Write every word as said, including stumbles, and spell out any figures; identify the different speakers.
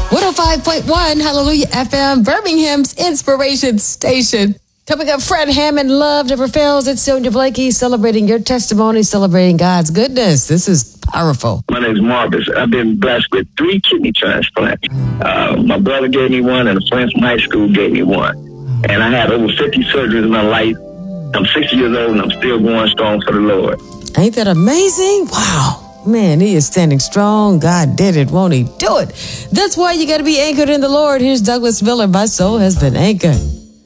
Speaker 1: one oh five point one, Hallelujah F M, Birmingham's Inspiration Station. Coming up, Fred Hammond, Love Never Fails. It's Sonia Blakey celebrating your testimony, celebrating God's goodness. This is powerful.
Speaker 2: My name is Marcus. I've been blessed with three kidney transplants. Uh, my brother gave me one, and a friend from high school gave me one. And I had over fifty surgeries in my life. I'm sixty years old, and I'm still going strong for the Lord.
Speaker 1: Ain't that amazing? Wow. Man, he is standing strong. God did it. Won't he do it? That's why you got to be anchored in the Lord. Here's Douglas Miller. My soul has been anchored.